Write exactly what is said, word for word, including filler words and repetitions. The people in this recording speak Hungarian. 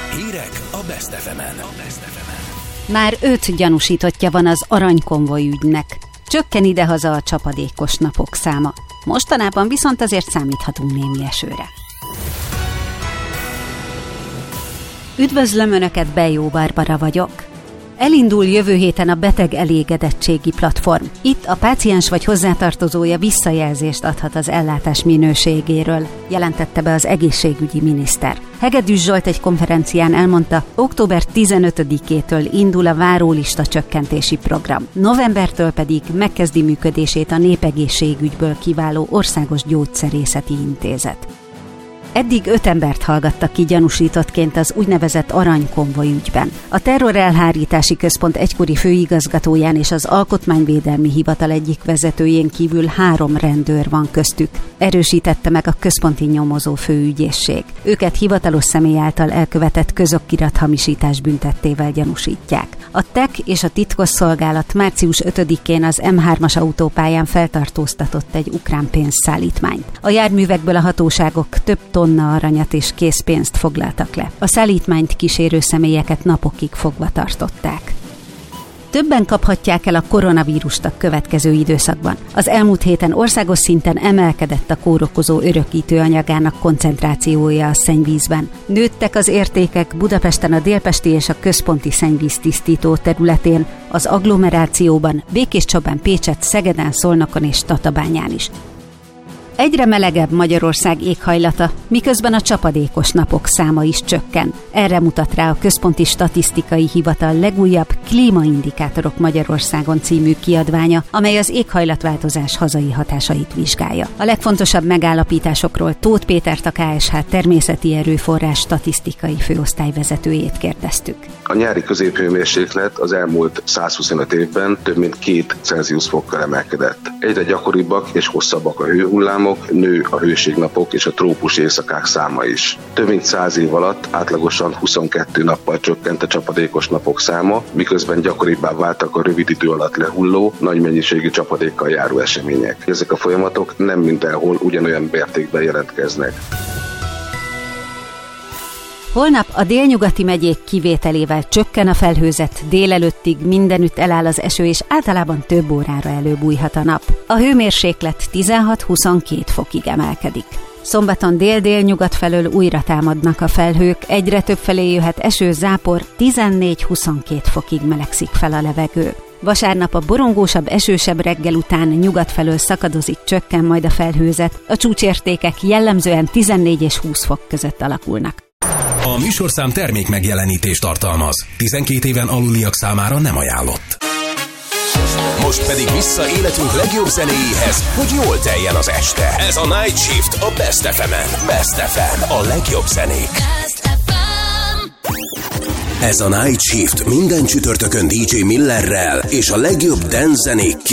Hírek a Best ef emen. Már öt gyanúsítottja van az aranykonvoj ügynek. Csökken idehaza a csapadékos napok száma. Mostanában viszont azért számíthatunk némi esőre. Üdvözlöm Önöket, Bejó Barbara vagyok. Elindul jövő héten a beteg elégedettségi platform. Itt a páciens vagy hozzátartozója visszajelzést adhat az ellátás minőségéről, jelentette be az egészségügyi miniszter. Hegedűs Zsolt egy konferencián elmondta, október tizenötödikétől indul a várólista csökkentési program. Novembertől pedig megkezdi működését a népegészségügyből kiváló Országos Gyógyszerészeti Intézet. Eddig öt embert hallgattak ki gyanúsítottként az úgynevezett aranykonvoj ügyben. A Terrorelhárítási Központ egykori főigazgatóján és az Alkotmányvédelmi Hivatal egyik vezetőjén kívül három rendőr van köztük, erősítette meg a központi nyomozó főügyészség. Őket hivatalos személy által elkövetett közokirathamisítás büntettével gyanúsítják. A té e ká és a titkosszolgálat március ötödikén az em hármas autópályán feltartóztatott egy ukrán pénzszállítmányt. A járművekből a hatóságok több tonna aranyat és készpénzt foglaltak le. A szállítmányt kísérő személyeket napokig fogva tartották. Többen kaphatják el a koronavírust a következő időszakban. Az elmúlt héten országos szinten emelkedett a kórokozó örökítő anyagának koncentrációja a szennyvízben. Nőttek az értékek Budapesten a délpesti és a központi szennyvíztisztító területén, az agglomerációban, Békéscsabán, Pécsett, Szegeden, Szolnokon és Tatabányán is. Egyre melegebb Magyarország éghajlata, miközben a csapadékos napok száma is csökken. Erre mutat rá a Központi Statisztikai Hivatal legújabb Klímaindikátorok Magyarországon című kiadványa, amely az éghajlatváltozás hazai hatásait vizsgálja. A legfontosabb megállapításokról Tóth Pétert, a ká es há természeti erőforrás statisztikai főosztályvezetőjét kérdeztük. A nyári középhőmérséklet az elmúlt százhuszonöt évben több mint két Celsius fokkal emelkedett. Egyre gyakoribbak és hosszabbak a hőhullámok, nő a hőségnapok és a trópus éjszakák száma is. Több mint száz év alatt átlagosan huszonkettő nappal csökkent a csapadékos napok száma, miközben gyakoribbá váltak a rövid idő alatt lehulló, nagy mennyiségű csapadékkal járó események. Ezek a folyamatok nem mindenhol ugyanolyan mértékben jelentkeznek. Holnap a délnyugati megyék kivételével csökken a felhőzet, délelőttig mindenütt eláll az eső, és általában több órára előbújhat a nap. A hőmérséklet tizenhat-huszonkét fokig emelkedik. Szombaton dél-délnyugat felől újra támadnak a felhők, egyre több felé jöhet eső, zápor, tizennégy-huszonkét fokig melegszik fel a levegő. Vasárnap a borongósabb, esősebb reggel után nyugat felől szakadozik, csökken majd a felhőzet, a csúcsértékek jellemzően tizennégy és húsz fok között alakulnak. A műsorszám termék megjelenítést tartalmaz. tizenkét éven aluliak számára nem ajánlott. Most pedig vissza életünk legjobb zenéjéhez, hogy jól teljen az este. Ez a Night Shift a Best ef emen. Best ef em, a legjobb zenék. Ez a Night Shift minden csütörtökön dé dzsé Millerrel és a legjobb dance zenék